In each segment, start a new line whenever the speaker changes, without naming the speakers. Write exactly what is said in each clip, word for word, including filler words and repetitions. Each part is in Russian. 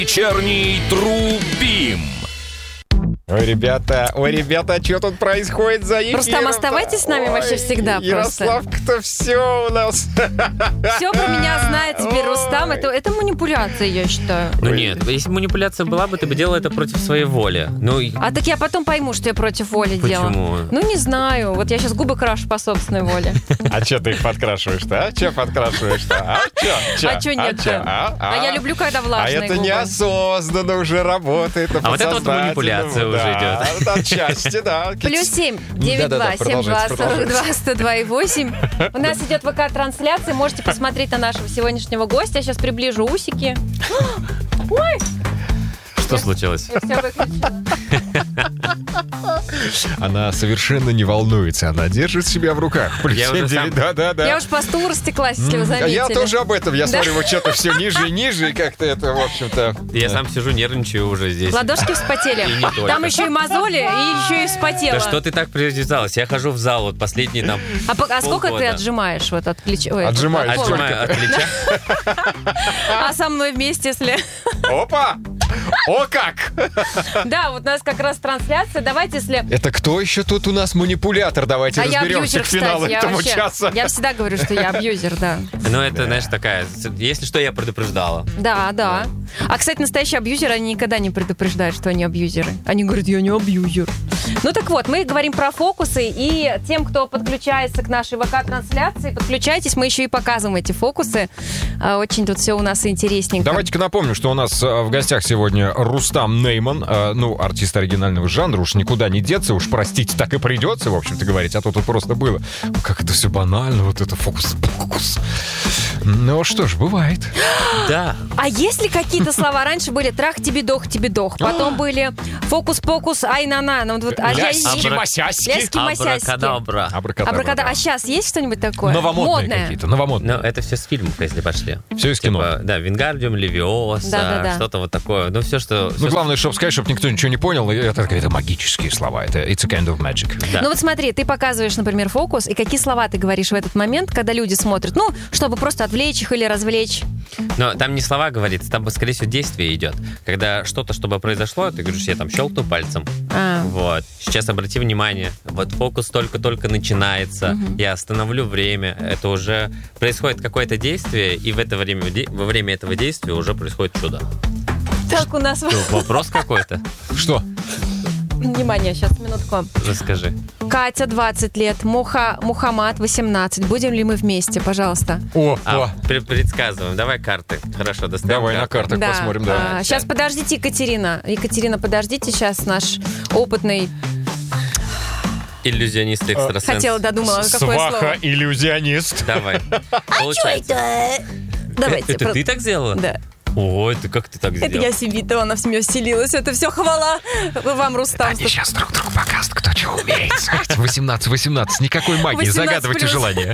Вечерний Трубим.
Ой, ребята, ой, ребята, что тут происходит за эфиром?
Рустам, оставайтесь с нами ой, вообще всегда
Ярославка-то все у нас.
Все про меня знает теперь Рустам. Это, это манипуляция, я считаю.
Ну нет, если манипуляция была бы, ты бы делала это против своей воли. Ну,
а так я потом пойму, что я против воли делала.
Почему?
Ну не знаю, вот я сейчас губы крашу по собственной воле.
А что ты их подкрашиваешь-то, а? Че подкрашиваешь-то? А что?
А что нет-то? А я люблю, когда влажные
губы. А это
губы.
Неосознанно уже работает.
А вот это вот манипуляция уже идет.
Отчасти, да.
Плюс семь, девять два, семь два, сорок два, сто два и восемь. У нас идет ВК-трансляция. Можете посмотреть на нашего сегодняшнего гостя. Я сейчас приближу усики. Ой!
Что случилось?
Я все выключила.
Она совершенно не волнуется. Она держит себя в руках.
Я уже сам...
Да, да, да.
Я уж по стулу растеклась, если вы заметили.
Я тоже об этом. Я смотрю, вот что-то все ниже и ниже, и как-то это, в общем-то...
Я сам сижу, нервничаю уже здесь.
Ладошки вспотели. Там еще и мозоли, и еще и вспотело.
Да что ты так привязалась? Я хожу в зал, вот последний там
А, а сколько ты отжимаешь вот от плеча?
Отжимаешь.
Отжимаю от плеча.
А со мной вместе, если...
Опа! О как!
Да, вот у нас как раз трансляция. Давайте, если...
Это кто еще тут у нас манипулятор? Давайте
а
разберемся
абьюзер,
к финалу
кстати,
этого
я вообще,
часа.
Я всегда говорю, что я абьюзер, да.
Ну, это, знаешь, такая... Если что, я предупреждала.
Да, да. А, кстати, настоящие абьюзеры, они никогда не предупреждают, что они абьюзеры. Они говорят, я не абьюзер. Ну так вот, мы говорим про фокусы, и тем, кто подключается к нашей ВК-трансляции, подключайтесь, мы еще и показываем эти фокусы. Очень тут все у нас интересненько.
Давайте-ка напомню, что у нас в гостях сегодня Рустам Нейман, ну, артист оригинального жанра, уж никуда не деться, уж простите, так и придется, в общем-то, говорить, а то тут просто было. Как это все банально, вот это фокус-покус. Ну что ж, бывает.
Да.
А есть ли какие-то слова? Раньше были трах-тебе-дох-тебе-дох, потом были фокус-покус, ай-на-на. Ну, вот, а
ляски-масяски.
Ляски-масяски.
Абракадабра.
Абракадабра. А сейчас есть что-нибудь такое?
Новомодные
Модное.
какие-то, новомодные.
Ну, это все с фильмов, если пошли.
Все из кино.
Типа, да, Вингардиум, Левиоса,
да, да, да.
что-то вот такое. Ну, все, что...
Ну, главное, чтобы сказать, чтобы никто ничего не понял, это какие-то магические слова. Это it's a kind of magic.
Да.
Ну вот смотри, ты показываешь, например, фокус, и какие слова ты говоришь в этот момент, когда люди смотрят, ну, чтобы просто отвлечь их или развлечь.
Но там не слова говорится, там, скорее всего, действие идет. Когда что-то, чтобы произошло, ты говоришь, я там щелкну пальцем. А. Вот. Сейчас обрати внимание, вот фокус только-только начинается, угу. Я остановлю время, это уже происходит какое-то действие, и в это время, во время этого действия уже происходит чудо.
Так, у нас...
Что, вопрос какой-то?
Что?
Внимание, сейчас, минутку.
Расскажи.
Катя, двадцать лет, Муха, Мухаммад, восемнадцать. Будем ли мы вместе, пожалуйста?
О,
а,
о.
Предсказываем. Давай карты. Хорошо, доставим.
Давай карты. На картах
да.
посмотрим, да.
А, сейчас, подождите, Екатерина. Екатерина, подождите, сейчас наш опытный...
Иллюзионист и экстрасенс.
Хотела, додумала, какое слово.
Сваха-иллюзионист.
Давай. Получается.
Это? Давайте.
Это ты так сделала?
Да.
Ой, ты как ты так сделала?
Это я себе-то, она в семью вселилась. Это все хвала вам, Рустам.
Они сейчас друг другу показывают, кто что умеет. восемнадцать восемнадцать, никакой магии, загадывайте желание.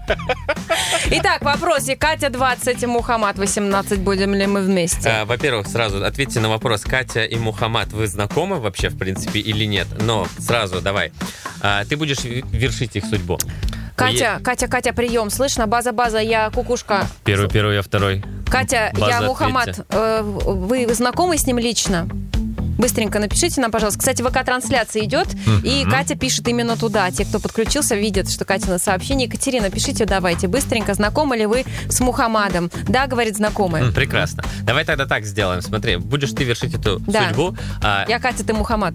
Итак, вопрос. Катя, двадцать, Мухаммад, восемнадцать. Будем ли мы вместе?
А, во-первых, сразу ответьте на вопрос. Катя и Мухаммад, вы знакомы вообще, в принципе, или нет? Но сразу давай. А, ты будешь вершить их судьбу.
Катя,
Вы...
Катя, Катя, прием. Слышно? База, база, я кукушка.
Первый, первый, я второй.
Катя,
База,
я Мухаммад. Э, вы знакомы с ним лично? Быстренько напишите нам, пожалуйста. Кстати, ВК-трансляция идет, mm-hmm. и Катя пишет именно туда. Те, кто подключился, видят, что Катя на сообщении. Екатерина, пишите давайте быстренько. Знакомы ли вы с Мухаммадом? Да, говорит, знакомы.
Mm, прекрасно. Давай тогда так сделаем. Смотри, будешь ты вершить эту
да.
судьбу. А...
Я Катя, ты Мухаммад.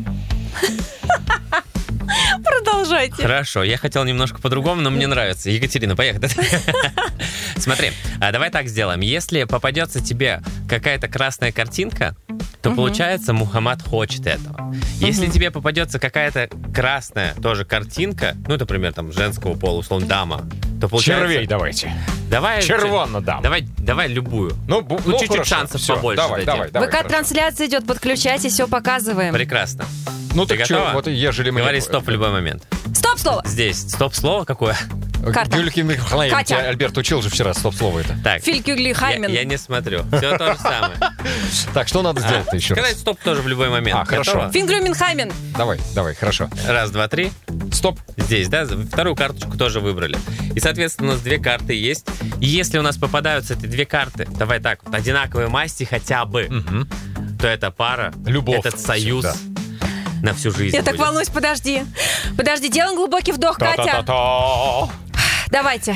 Продолжайте.
Хорошо, я хотел немножко по-другому, но мне нравится. Екатерина, поехали. Смотри, давай так сделаем. Если попадется тебе какая-то красная картинка, то, получается, Мухаммад хочет этого. Если тебе попадется какая-то красная тоже картинка, ну, например, там, женского пола, условно, дама, то получается...
Червей давайте.
Давай...
Червонно дам.
Давай, давай любую.
Ну,
ну, ну чуть-чуть хорошо. Шансов все, побольше.
Давай, давай, давай.
ВК-трансляция идет, подключайтесь, все показываем.
Прекрасно.
Ну,
ты
так что, вот ежели мы...
Говори стоп в любой момент.
Стоп-слово!
Здесь стоп-слово какое?
Карта.
Катя. Альберт учил же вчера стоп-слово это.
Так,
я,
я не смотрю. Все то же самое.
Так, что надо сделать еще раз?
Сказать стоп тоже в любой момент.
А, хорошо.
Фингрюминхаймен.
Давай, давай, хорошо.
Раз, два, три.
Стоп.
Здесь, да, вторую карточку тоже выбрали. И, соответственно, у нас две карты есть. И если у нас попадаются эти две карты, давай так, вот, одинаковые масти хотя бы,
Угу.
то эта пара,
Любовь.
этот союз
Да.
на всю жизнь
Я так
будет.
волнуюсь, подожди. Подожди, делаем глубокий вдох, Катя.
Та-та-та-та.
Давайте.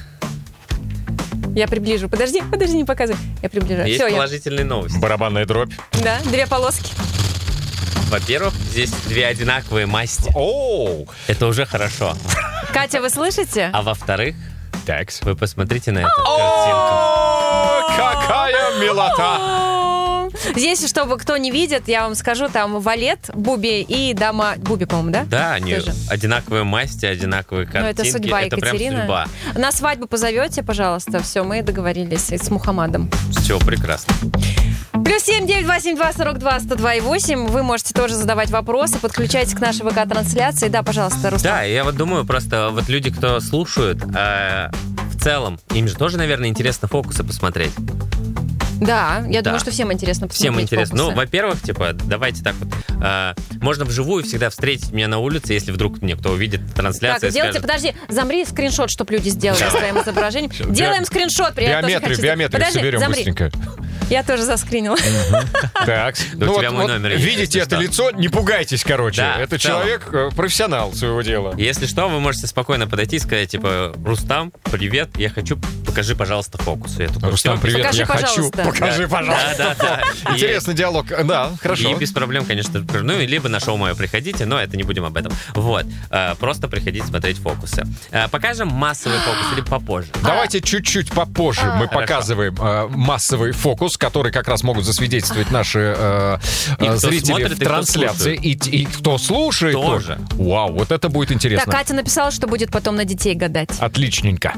Я приближу. Подожди, подожди, не показывай. Я приближаю.
Есть
Все, я...
положительные новости.
Барабанная дробь.
Да, две полоски.
Во-первых, здесь две одинаковые масти.
Оу.
Это уже хорошо.
Катя, вы слышите?
А во-вторых,
Такс.
вы посмотрите на эту картинку.
О, какая милота!
Здесь, чтобы кто не видит, я вам скажу, там валет, Буби и дама... Буби, по-моему, да?
Да, они
Тоже.
одинаковые масти, одинаковые
Ну,
картинки.
это судьба,
это
Екатерина.
прям судьба.
На свадьбу позовете, пожалуйста. Все, мы договорились с Мухаммадом.
Все прекрасно.
Плюс семь девять два семь два сорок два сто два и восемь. Вы можете тоже задавать вопросы, подключайтесь к нашей ВК-трансляции. Да, пожалуйста, Рустам.
Да, я вот думаю, просто вот люди, кто слушают, э, в целом, им же тоже, наверное, интересно фокусы посмотреть.
Да, я
Да.
думаю, что всем интересно посмотреть
Всем интересно. Ну,
фокусы.
во-первых, типа, давайте так вот. э, можно вживую всегда встретить меня на улице, если вдруг мне кто увидит трансляцию
Так,
и
делайте,
скажет...
подожди, замри скриншот, чтобы люди сделали своим изображением. Делаем скриншот. я тоже
Биометрию,
хочу-
биометрию
Подожди,
соберем
замри.
быстренько.
Я тоже заскринила.
Так.
Да у тебя мой номер есть,
видите
если
это
что.
лицо, не пугайтесь, короче.
Да,
это
в целом.
человек, э, профессионал своего дела.
Если что, вы можете спокойно подойти и сказать, типа, Рустам, привет, я хочу, покажи, пожалуйста, фокус. И я такой,
Рустам,
«Всё».
привет,
Покажи,
я хочу.
пожалуйста.
Покажи,
Да,
пожалуйста.
да, да, да.
Интересный диалог. Да, хорошо.
И без проблем, конечно. Ну, и либо на шоу мое приходите, но это не будем об этом. Вот. Э, Просто приходите смотреть фокусы. Э, Покажем массовый фокус или попозже?
Давайте чуть-чуть попозже мы
Хорошо.
показываем э, массовый фокус, который как раз могут засвидетельствовать наши э,
И
э,
кто
зрители
смотрит,
в
и кто
трансляции. И, и кто слушает
Тоже.
тоже. Вау, вот это будет
Так,
интересно.
Катя написала, что будет потом на детей гадать.
Отличненько.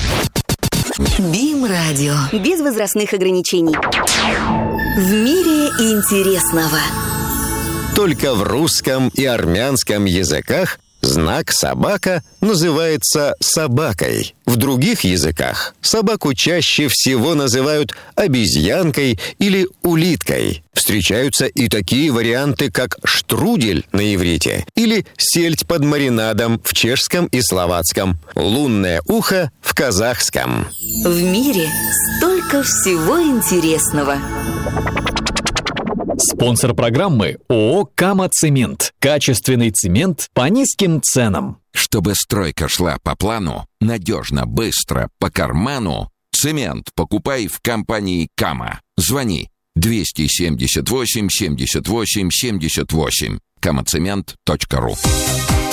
Бим Радио. Без возрастных ограничений. В мире интересного.
Только в русском и армянском языках знак «собака» называется собакой. В других языках собаку чаще всего называют обезьянкой или улиткой. Встречаются и такие варианты, как штрудель на иврите или сельдь под маринадом в чешском и словацком, лунное ухо в казахском.
В мире столько всего интересного.
Спонсор программы ООО «Кама Цемент». Качественный цемент по низким ценам.
Чтобы стройка шла по плану, надежно, быстро, по карману, цемент покупай в компании «Кама». Звони двести семьдесят восемь семьдесят восемь семьдесят восемь. камацемент точка ру.